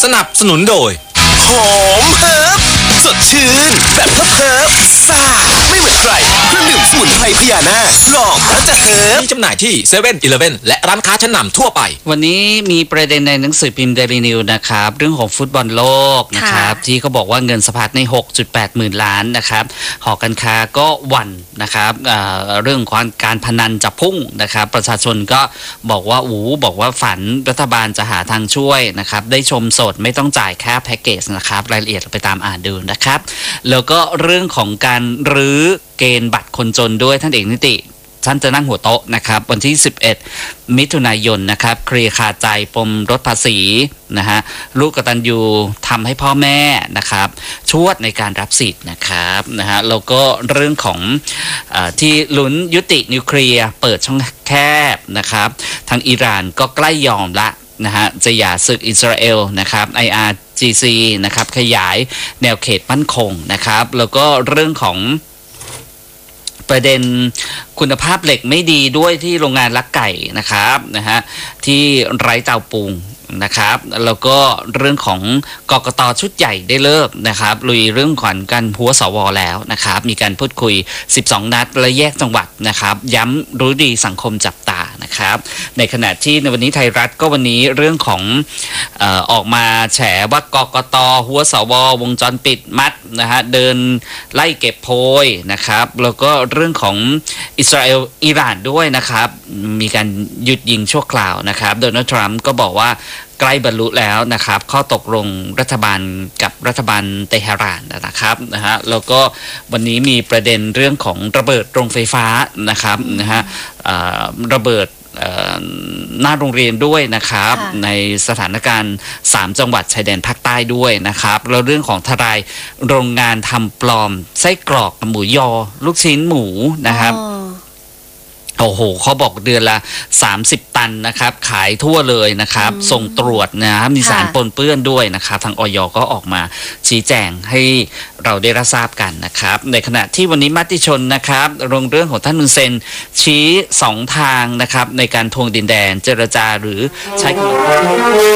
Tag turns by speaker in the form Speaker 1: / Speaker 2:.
Speaker 1: สนับสนุนโดย
Speaker 2: หอมเฮิร์บสดชื่นแบบเฮิร์บซ่าไม่เหมือนใครเครื่องดื่มสมุนไพรพญานาคลองแล้วจะเฮิร์บ
Speaker 1: มีจำหน่ายที่เซเว่นอีเลฟเว่นและร้านค้าชั้นนำทั่วไป
Speaker 3: วันนี้มีประเด็นในหนังสือพิมพ์เดลินิวนะครับเรื่องของฟุตบอลโลกนะครับที่เขาบอกว่าเงินสะพัดใน 6.8 หมื่นล้านนะครับหอการค้าก็หวั่นนะครับเรื่องของการพนันจะพุ่งนะครับประชาชนก็บอกว่าฝันรัฐบาลจะหาทางช่วยนะครับได้ชมสดไม่ต้องจ่ายค่าแพ็กเกจนะครับรายละเอียดไปตามอ่านดูนะครับแล้วก็เรื่องของการรื้อเกณฑ์บัตรคนจนด้วยท่านเอกนิติท่านจะนั่งหัวโต๊ะนะครับวันที่11มิถุนายนนะครับเคลียร์คาใจปมลดภาษีนะฮะลูกกตัญญูทำให้พ่อแม่นะครับชวดในการรับสิทธิ์นะครับนะฮะแล้วก็เรื่องของที่ลุ้นยุตินิวเคลียร์เปิดช่องแคบนะครับทางอิหร่านก็ใกล้ยอมละนะฮะจะหย่าศึกอิสราเอลนะครับ IRGC นะครับขยายแนวเขตมั่นคงนะครับแล้วก็เรื่องของประเด็นคุณภาพเหล็กไม่ดีด้วยที่โรงงานลักไก่นะครับนะฮะที่ไร้เตาปูงนะครับแล้วก็เรื่องของกกต.ชุดใหญ่ได้เลิกนะครับลุยเรื่องของการหัวสว.แล้วนะครับมีการพูดคุย12นัดและแยกจังหวัดนะครับย้ำรู้ดีสังคมจับตานะครับในขณะที่ในวันนี้ไทยรัฐก็วันนี้เรื่องของออกมาแฉว่ากกต.หัวสว.วงจรปิดมัดนะฮะเดินไล่เก็บโพยนะครับแล้วก็เรื่องของอิสราเอลอิหร่านด้วยนะครับมีการหยุดยิงชั่วคราวนะครับโดนัลด์ทรัมป์ก็บอกว่าใกล้บรรลุแล้วนะครับข้อตกลงรัฐบาลกับรัฐบาลเตหะรานนะครับนะฮะแล้วก็วันนี้มีประเด็นเรื่องของระเบิดโรงไฟฟ้านะครับนะฮะระเบิดหน้าโรงเรียนด้วยนะครับในสถานการณ์3จังหวัดชายแดนภาคใต้ด้วยนะครับแล้วเรื่องของทลายโรงงานทำปลอมไส้กรอกหมูยอลูกชิ้นหมูนะครับโอ้โหเขาบอกเดือนละ30 ตันนะครับขายทั่วเลยนะครับส่งตรวจนะมีสารปนเปื้อนด้วยนะครับทางอย.ก็ออกมาชี้แจงให้เราได้รับทราบกันนะครับในขณะที่วันนี้มติชนนะครับลงเรื่องของท่านมุนเซนชี้2ทางนะครับในการทวงดินแดนเจรจาหรือใช้กำลัง